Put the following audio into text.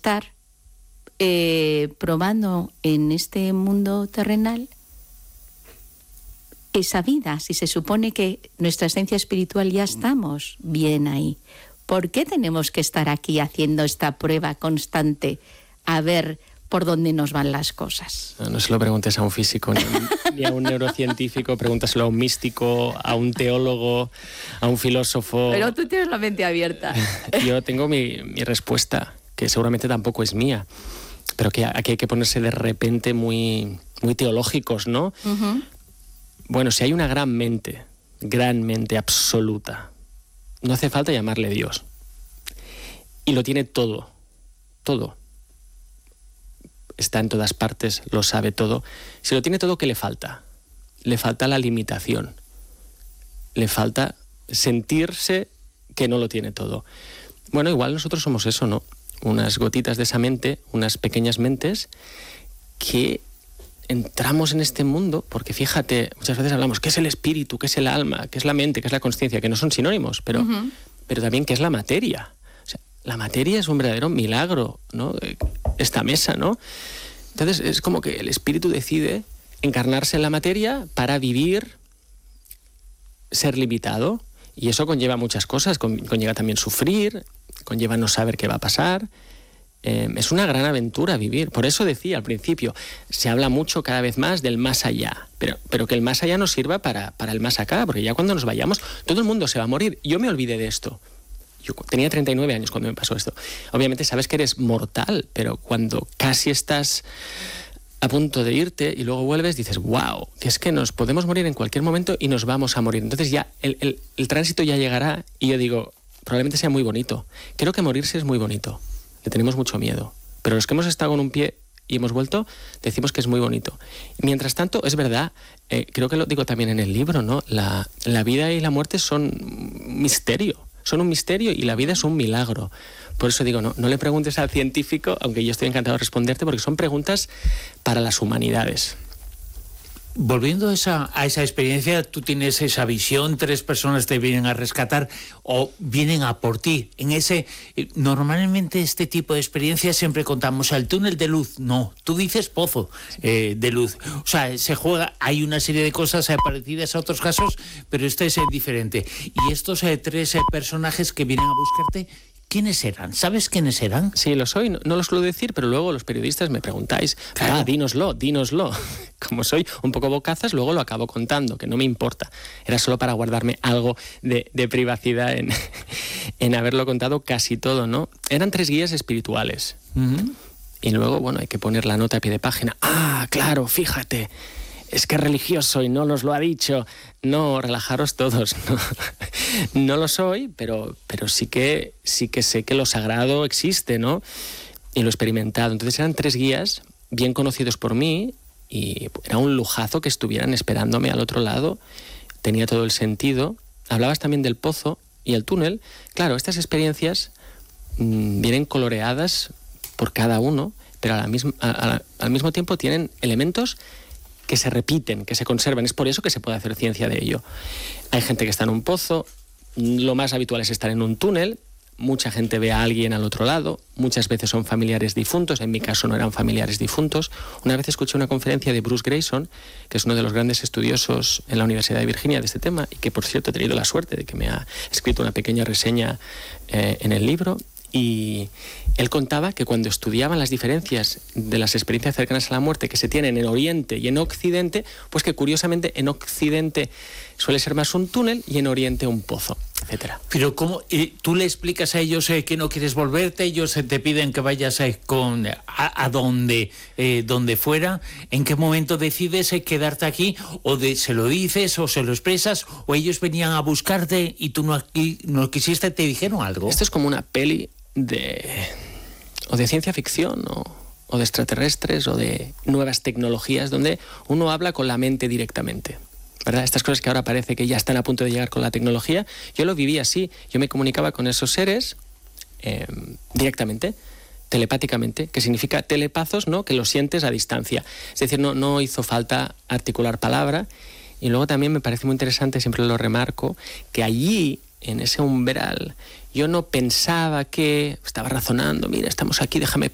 estar probando en este mundo terrenal esa vida, si se supone que nuestra esencia espiritual ya estamos bien ahí? ¿Por qué tenemos que estar aquí haciendo esta prueba constante a ver por dónde nos van las cosas? No se lo preguntes a un físico ni a un neurocientífico, pregúntaselo a un místico, a un teólogo, a un filósofo. Pero tú tienes la mente abierta. Yo tengo mi respuesta, que seguramente tampoco es mía, pero que aquí hay que ponerse de repente muy, muy teológicos, ¿no? Uh-huh. Bueno, si hay una gran mente absoluta, no hace falta llamarle Dios. Y lo tiene todo, todo. Está en todas partes, lo sabe todo. Si lo tiene todo, ¿qué le falta? Le falta la limitación. Le falta sentirse que no lo tiene todo. Bueno, igual nosotros somos eso, ¿no? Unas gotitas de esa mente, unas pequeñas mentes que entramos en este mundo, porque fíjate, muchas veces hablamos, ¿qué es el espíritu? ¿Qué es el alma? ¿Qué es la mente? ¿Qué es la consciencia? Que no son sinónimos, pero también ¿qué es la materia? O sea, la materia es un verdadero milagro, ¿no? Esta mesa, ¿no? Entonces es como que el espíritu decide encarnarse en la materia para vivir, ser limitado, y eso conlleva muchas cosas, conlleva también sufrir, conlleva no saber qué va a pasar. Es una gran aventura vivir. Por eso decía al principio, se habla mucho cada vez más del más allá, pero que el más allá nos sirva para el más acá, porque ya cuando nos vayamos, todo el mundo se va a morir. Yo me olvidé de esto. Yo tenía 39 años cuando me pasó esto. Obviamente sabes que eres mortal, pero cuando casi estás a punto de irte y luego vuelves, dices, wow, que es que nos podemos morir en cualquier momento y nos vamos a morir. Entonces ya el tránsito ya llegará y yo digo, probablemente sea muy bonito. Creo que morirse es muy bonito. Le tenemos mucho miedo. Pero los que hemos estado con un pie y hemos vuelto, decimos que es muy bonito. Mientras tanto, es verdad, creo que lo digo también en el libro, ¿no? La vida y la muerte son un misterio. Son un misterio y la vida es un milagro. Por eso digo, no le preguntes al científico, aunque yo estoy encantado de responderte, porque son preguntas para las humanidades. Volviendo a esa experiencia, tú tienes esa visión, 3 personas te vienen a rescatar o vienen a por ti. Normalmente este tipo de experiencias siempre contamos el túnel de luz. No, tú dices pozo de luz. O sea, se juega, hay una serie de cosas parecidas a otros casos, pero este es diferente. Y estos 3 personajes que vienen a buscarte, ¿quiénes eran? ¿Sabes quiénes eran? Sí, lo soy. No lo suelo decir, pero luego los periodistas me preguntáis, claro. Dínoslo. Como soy un poco bocazas, luego lo acabo contando, que no me importa. Era solo para guardarme algo de privacidad en haberlo contado casi todo, ¿no? Eran 3 guías espirituales. Uh-huh. Y luego, bueno, hay que poner la nota a pie de página. Ah, claro, fíjate. Es que es religioso y no nos lo ha dicho. No, relajaros todos. No lo soy, pero sí que sé que lo sagrado existe, ¿no? Y lo he experimentado. Entonces eran 3 guías bien conocidos por mí y era un lujazo que estuvieran esperándome al otro lado. Tenía todo el sentido. Hablabas también del pozo y el túnel. Claro, estas experiencias vienen coloreadas por cada uno, pero al mismo tiempo tienen elementos que se repiten, que se conservan. Es por eso que se puede hacer ciencia de ello. Hay gente que está en un pozo, lo más habitual es estar en un túnel, mucha gente ve a alguien al otro lado, muchas veces son familiares difuntos, en mi caso no eran familiares difuntos. Una vez escuché una conferencia de Bruce Greyson, que es uno de los grandes estudiosos en la Universidad de Virginia de este tema, y que por cierto he tenido la suerte de que me ha escrito una pequeña reseña en el libro. Y él contaba que cuando estudiaban las diferencias de las experiencias cercanas a la muerte que se tienen en Oriente y en Occidente, pues que curiosamente en Occidente suele ser más un túnel y en Oriente un pozo, etcétera. Pero ¿cómo tú le explicas a ellos que no quieres volverte? Ellos te piden que vayas a donde fuera. ¿En qué momento decides quedarte aquí? ¿O se lo dices o se lo expresas? ¿O ellos venían a buscarte y tú no quisiste, te dijeron algo? Esto es como una peli de ciencia ficción o de extraterrestres o de nuevas tecnologías donde uno habla con la mente directamente, ¿verdad? Estas cosas que ahora parece que ya están a punto de llegar con la tecnología, yo lo viví así. Yo me comunicaba con esos seres directamente, telepáticamente, que significa telepazos, ¿no? Que lo sientes a distancia. Es decir, no hizo falta articular palabra. Y luego también me parece muy interesante, siempre lo remarco, que allí, en ese umbral, yo no pensaba que estaba razonando, mira, estamos aquí, déjame